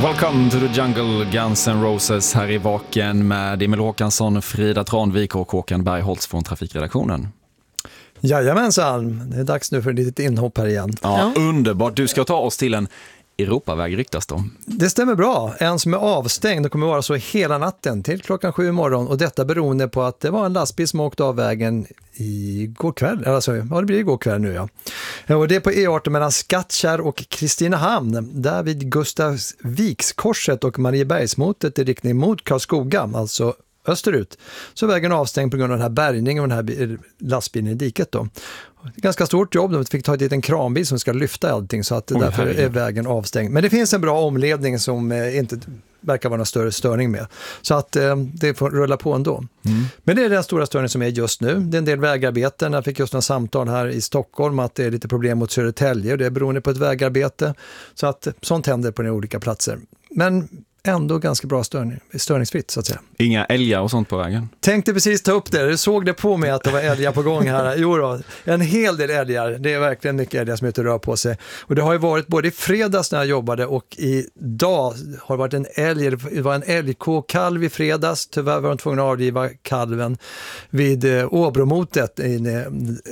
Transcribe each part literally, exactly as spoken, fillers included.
Welcome to the jungle, Guns N' Roses här i Vaken med Emil Håkansson, Frida Tranvik och Håkan Bergholtz från Trafikredaktionen. Jajamensan, det är dags nu för ett litet inhopp här igen. Ja, ja. Underbart. Du ska ta oss till en Europaväg ryktas då. Det stämmer bra. En som är avstängd och kommer vara så hela natten till klockan sju imorgon. Och detta beroende på att det var en lastbil som åkte av vägen igår kväll. Alltså, ja, det blir igår kväll nu, ja. Och det är på E arton mellan Skattkärr och Kristinehamn. Där vid Gustavvikskorset och Mariebergsmotet i riktning mot Karlskoga, alltså österut, så är vägen avstängd på grund av den här bärgningen och den här lastbilen i diket då. Ganska stort jobb, de fick ta dit en kranbil som ska lyfta allting, så att Oj, därför herregud. är vägen avstängd. Men det finns en bra omledning som eh, inte verkar vara någon större störning med. Så att eh, det får rulla på ändå. Mm. Men det är den stora störningen som är just nu. Det är en del vägarbeten. Jag fick just en samtal här i Stockholm att det är lite problem mot Södertälje och det är beroende på ett vägarbete. Så att sånt händer på några olika platser. Men ändå ganska bra störning, störningsfritt så att säga. Inga älgar och sånt på vägen? Tänkte precis ta upp det. Du såg det på mig att det var älgar på gång här. Jo då, en hel del älgar. Det är verkligen mycket älgar som inte rör på sig. Och det har ju varit både i fredags när jag jobbade och idag har det varit en älg. Det var en älgkåkalv i fredags. Tyvärr var de tvungna att avliva kalven vid eh, Åbromotet i eh,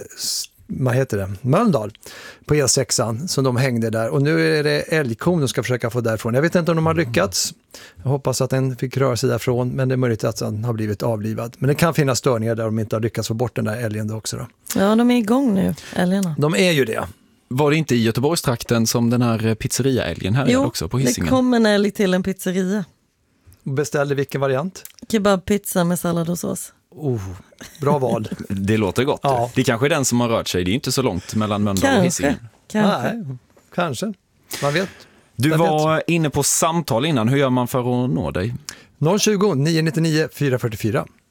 vad heter det? Mölndal på E sexan som de hängde där. Och nu är det älgkon de ska försöka få därifrån. Jag vet inte om de har lyckats. Jag hoppas att den fick röra sig därifrån, men det är möjligt att den har blivit avlivad. Men det kan finnas störningar där de inte har lyckats få bort den där älgen då också då. Ja, de är igång nu, älgarna. De är ju det. Var det inte i Göteborgstrakten som den här pizzeria-älgen här jo, är också på Hisingen? Jo, det kom en älg till en pizzeria. Beställde vilken variant? Kebabpizza med sallad och sås. Oh, bra val. Det låter gott. Ja. Det kanske är den som har rört sig. Det är inte så långt mellan Mölndal kanske, och Hisingen. Kanske. Nej, kanske. Man vet. Du Man var vet. inne på samtal innan. Hur gör man för att nå dig? noll tjugo, nio nio nio, fyra fyra fyra.